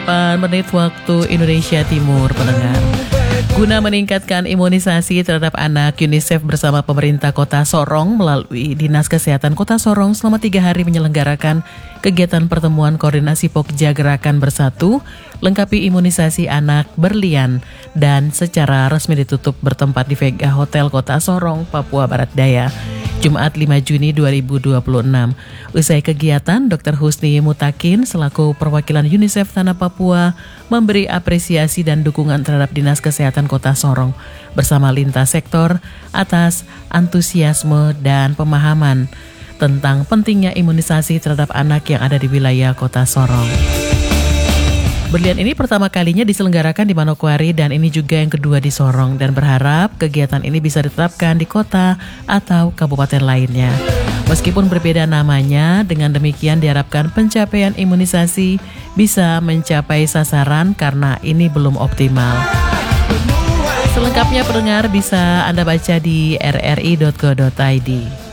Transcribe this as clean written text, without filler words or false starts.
8 menit waktu Indonesia Timur, pendengar. Guna meningkatkan imunisasi terhadap anak, UNICEF bersama pemerintah Kota Sorong melalui Dinas Kesehatan Kota Sorong selama 3 hari menyelenggarakan kegiatan pertemuan koordinasi Pokja Gerakan Bersatu, lengkapi imunisasi anak berlian dan secara resmi ditutup bertempat di Vega Hotel Kota Sorong, Papua Barat Daya. Jumat 5 Juni 2026. Usai kegiatan, Dr. Husni Mutakin selaku perwakilan UNICEF Tanah Papua memberi apresiasi dan dukungan terhadap Dinas Kesehatan Kota Sorong bersama lintas sektor atas antusiasme dan pemahaman tentang pentingnya imunisasi terhadap anak yang ada di wilayah Kota Sorong. Berlian ini pertama kalinya diselenggarakan di Manokwari dan ini juga yang kedua di Sorong, dan berharap kegiatan ini bisa ditetapkan di kota atau kabupaten lainnya. Meskipun berbeda namanya, dengan demikian diharapkan pencapaian imunisasi bisa mencapai sasaran karena ini belum optimal. Selengkapnya pendengar bisa Anda baca di rri.co.id.